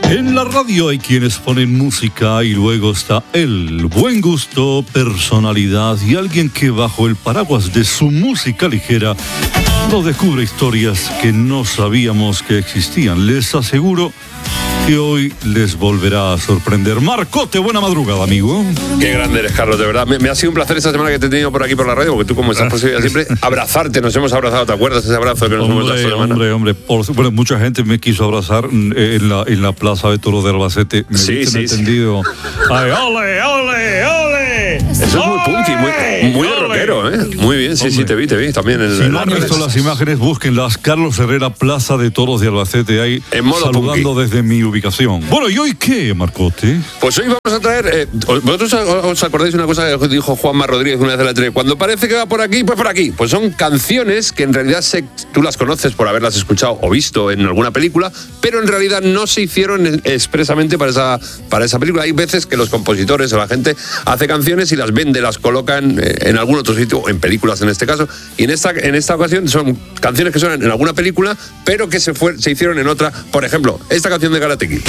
En la radio hay quienes ponen música y luego está el buen gusto, personalidad y alguien que bajo el paraguas de su música ligera nos descubre historias que no sabíamos que existían. Les aseguro que hoy les volverá a sorprender. Marcote, buena madrugada, amigo. Qué grande eres, Carlos, de verdad. Me ha sido un placer esta semana que te he tenido por aquí por la radio, porque tú, como estás posible siempre, abrazarte. Nos hemos abrazado, ¿te acuerdas ese abrazo que nos hemos dado esta semana? Hombre. Bueno, mucha gente me quiso abrazar en la plaza de Toros de Albacete. Sí. Entendido. Ay, ole. Eso es muy punky, muy rockero, ¿eh? Muy bien, sí, te vi también en si no han visto las imágenes, búsquenlas. Carlos Herrera, Plaza de Toros de Albacete, ahí en modo saludando punky. Desde mi ubicación. Bueno, ¿y hoy qué, Marcote? Pues hoy vamos a traer, vosotros os acordáis una cosa que dijo Juanma Rodríguez una vez en la tele: cuando parece que va por aquí, pues por aquí. Pues son canciones que en realidad tú las conoces por haberlas escuchado o visto en alguna película, pero en realidad no se hicieron expresamente para esa película. Hay veces que los compositores o la gente hace canciones y las vende, las colocan en algún otro sitio, en películas en este caso, y en esta ocasión son canciones que suenan en alguna película, pero que se hicieron en otra. Por ejemplo, esta canción de Karate Kid.